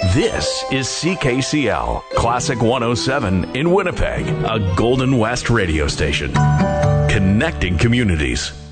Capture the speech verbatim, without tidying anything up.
This is C K C L, Classic one oh seven in Winnipeg, a Golden West radio station. Connecting communities.